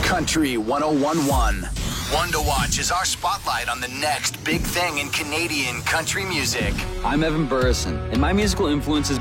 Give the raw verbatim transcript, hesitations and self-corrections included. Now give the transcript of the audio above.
Country one oh one point one. One to Watch is our spotlight on the next big thing in Canadian country music. I'm Evan Burrison, and my musical influences